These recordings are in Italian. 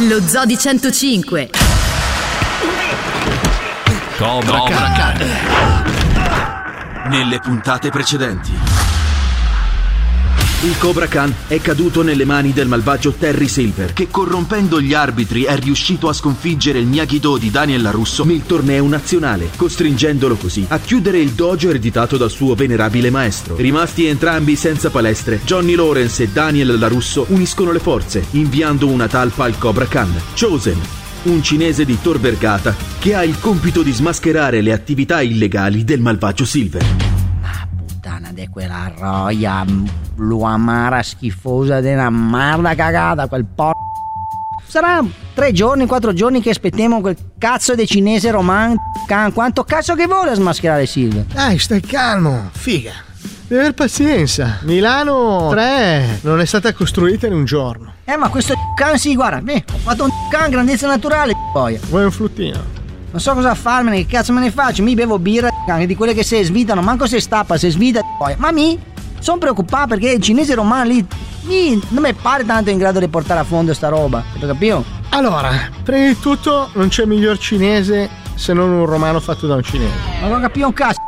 Lo Zoo di 105. Cobra Khan. Nelle puntate precedenti. Il Cobra Khan è caduto nelle mani del malvagio Terry Silver, che corrompendo gli arbitri è riuscito a sconfiggere il Miyagi-Do di Daniel LaRusso nel torneo nazionale, costringendolo così a chiudere il dojo ereditato dal suo venerabile maestro. Rimasti entrambi senza palestre, Johnny Lawrence e Daniel LaRusso uniscono le forze, inviando una talpa al Cobra Khan, Chosen, un cinese di Tor Vergata che ha il compito di smascherare le attività illegali del malvagio Silver. De quella roia luamara schifosa della merda cagata, quel sarà 3 giorni, 4 giorni che aspettiamo quel cazzo di cinese Roman Khan. Quanto cazzo che vuole smascherare Silver? Dai, stai calmo, figa. Devi aver pazienza. Milano 3 non è stata costruita in un giorno. Ma questo Khan sì, guarda, ho fatto un Khan grandezza naturale, poi. Vuoi un fruttino? Non so cosa farmene, che cazzo me ne faccio? Mi bevo birra, anche di quelle che si svitano, manco se stappa, se svita poi. Ma sono preoccupato perché il cinese romano lì non mi pare tanto in grado di portare a fondo sta roba, lo capito? Allora, prima di tutto non c'è miglior cinese se non un romano fatto da un cinese. Ma non capivo un cazzo.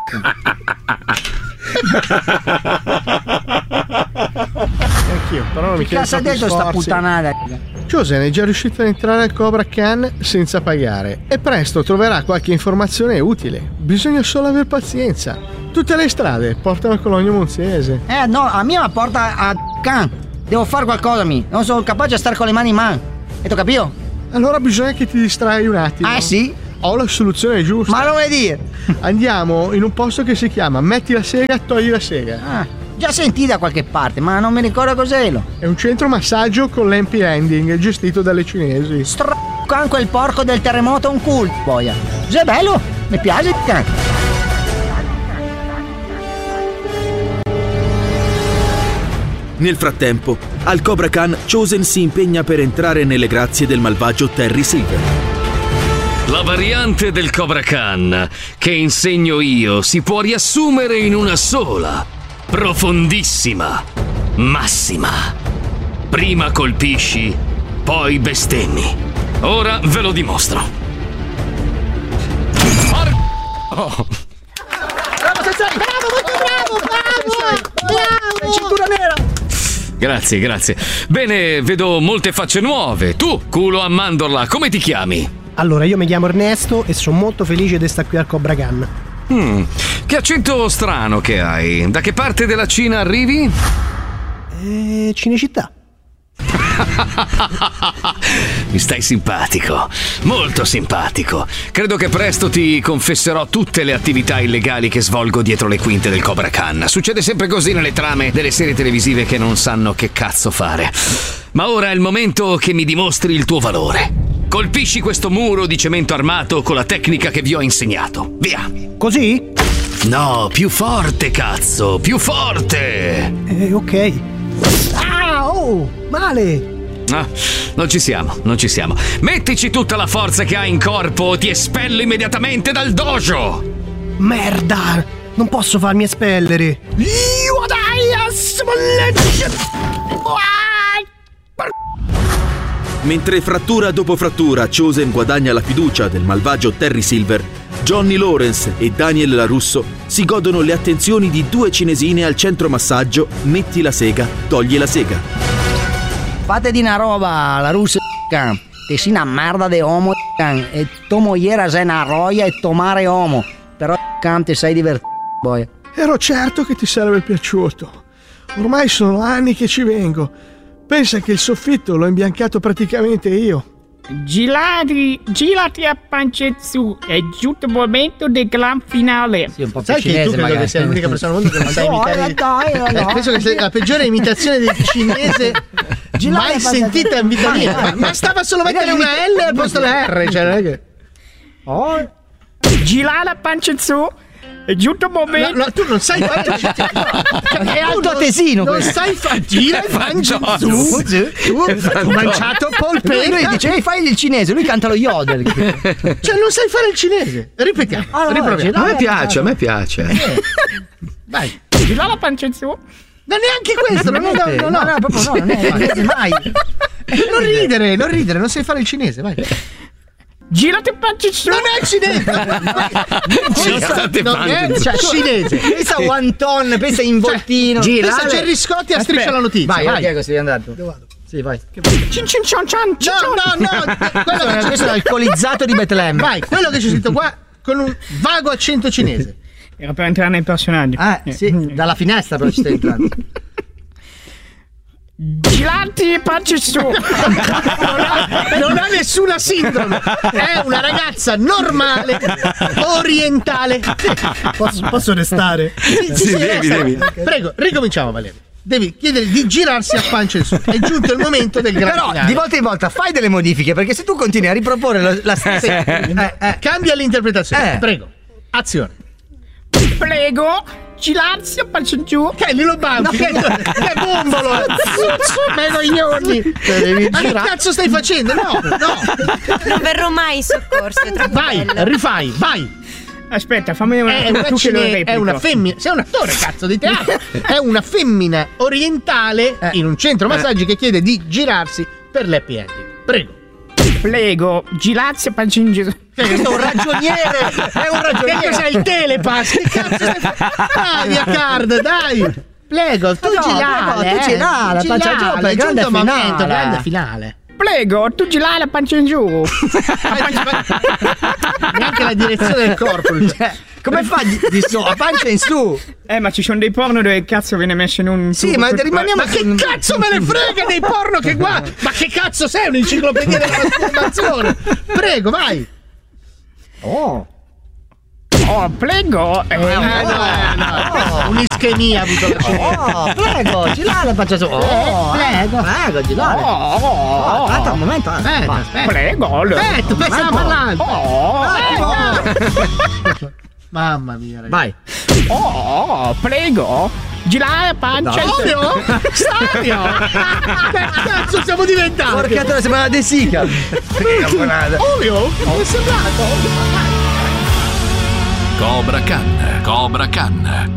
Anch'io, però non mi chiedo. Che cazzo ha detto sta puttanata? Chosen è già riuscito ad entrare al Cobra Khan senza pagare e presto troverà qualche informazione utile. Bisogna solo aver pazienza. Tutte le strade portano a Cologno Monzese. No, a me mi porta a Khan. Devo fare qualcosa, non sono capace a stare con le mani in mano. E tu capito? Allora bisogna che ti distrai un attimo. Ah sì? Ho la soluzione giusta. Ma non vuoi dire? Andiamo in un posto che si chiama Metti la sega, togli la sega. Già sentita da qualche parte, ma non mi ricordo cos'è. È un centro massaggio con l'happy ending gestito dalle cinesi. Can quel porco del terremoto un cult, boia. È bello, mi piace il can. Nel frattempo, al Cobra Khan, Chosen si impegna per entrare nelle grazie del malvagio Terry Silver. La variante del Cobra Khan che insegno io si può riassumere in una sola, profondissima, massima. Prima colpisci, poi bestemmi. Ora ve lo dimostro. Bravo Sensei! Bravo, molto bravo! Cintura nera! Grazie. Bene, vedo molte facce nuove. Tu, culo a mandorla, come ti chiami? Allora, io mi chiamo Ernesto e sono molto felice di stare qui al Cobra Khan. Che accento strano che hai. Da che parte della Cina arrivi? Cinecittà. Mi stai simpatico, molto simpatico. Credo che presto ti confesserò tutte le attività illegali che svolgo dietro le quinte del Cobra Khan. Succede sempre così nelle trame delle serie televisive che non sanno che cazzo fare. Ma ora è il momento che mi dimostri il tuo valore. Colpisci questo muro di cemento armato con la tecnica che vi ho insegnato. Via. Così? No, più forte, cazzo, più forte. Ok. Male. Non ci siamo. Mettici tutta la forza che hai in corpo o ti espello immediatamente dal dojo. Merda, non posso farmi espellere. Mentre frattura dopo frattura Chosen guadagna la fiducia del malvagio Terry Silver, Johnny Lawrence e Daniel LaRusso si godono le attenzioni di 2 cinesine al centro massaggio Metti la sega, togli la sega. Fate di una roba, la russa can. Te sei una merda de homo can. E tua moglie sei una roia e tuo mare è homo. Però can te sei divertito, boia. Ero certo che ti sarebbe piaciuto. Ormai sono anni che ci vengo. Pensa che il soffitto l'ho imbiancato praticamente io. Girati a pancia su, è giunto il momento del gran finale. Sì, un po' Sai che tu credo che sei l'unica persona al mondo che non sa imitare. Penso che sia la peggiore imitazione del cinese mai sentita in vita mia. Ma stava solo mettere una L al posto della R, cioè non è che. Girare a pancia su, è giunto il momento. No, tu non sai fare è alto tesino. Non sai fare gira e pancia su. Tu hai mangiato polpetta. Lui dice fai il cinese, lui canta lo yodel. Cioè non sai fare il cinese. Ripetiamo. Riproviamo. A me piace. Vai. Girare a pancia su. Non neanche questo, no, proprio no, non è mai. Non ridere, non sai fare il cinese, vai. Girati a pancia su. Non è cinese. Non è cinese. Pensa a Wanton, pensa a involtino. Pensa a Gerry Scotti a Striscia la notizia. Vai, Diego, sei andato. Dove vado? Sì, vai. No. Questo è l'alcolizzato di Betlemme. Vai, quello che c'è scritto qua con un vago accento cinese. Era per entrare nel personaggio. Sì, dalla finestra però ci stai entrando. Girati e pancia su. Non ha nessuna sindrome. È una ragazza normale, orientale. Posso restare? Sì, devi. Prego, ricominciamo, Valerio. Devi chiedere di girarsi a pancia in su. È giunto il momento del grande Però finale. di volta in volta fai delle modifiche, perché se tu continui a riproporre la stessa cambia l'interpretazione. Prego, azione. Prego, girarsi a pancia giù. Che Lilo Banfi, che bombolo. Ma i coglioni. Ma che cazzo stai facendo? No. Non verrò mai in soccorso, è troppo Vai, bello. rifai, vai. Aspetta, fammi una È una femmina. Sei un attore, cazzo di teatro. È una femmina orientale in un centro massaggi che chiede di girarsi per l'happy ending. Prego, girarsi a pancia in giù. È un ragioniere. Che cos'è il telepass? Che cazzo stai facendo? Dai, via card, dai. Prego, tu girare. Pancia giù per grande finale. Prego, tu girare la pancia in giù. Neanche la direzione del corpo. Come fai di su? A pancia in su. Ma ci sono dei porno dove il cazzo viene messo in un. Sì, ma rimaniamo. Ma che cazzo me ne frega dei porno che guarda? Ma che cazzo sei? Un'enciclopedia della masturbazione? Prego, vai. Prego. Un'ischemia ha avuto la scena. Prego, girare la pancia su. Prego, girare. Aspetta un momento. Aspetta. Prego. Aspetta, stava parlando. Mamma mia, ragazzi. Vai. Prego. Girare la pancia. Olio? Stadio? Che cazzo siamo diventati? Porca sembra una De Sica. Olio? Come è sembrato? Cobra Khan.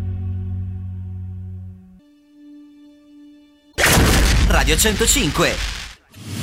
Radio 105